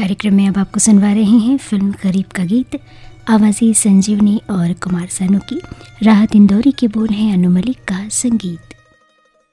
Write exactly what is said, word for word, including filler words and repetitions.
कार्यक्रम में अब आपको सुनवा रहे हैं फिल्म गरीब का गीत। आवाज़ें संजीवनी और कुमार सानू की, राहत इंदौरी के बोल हैं अनु मलिक का संगीत।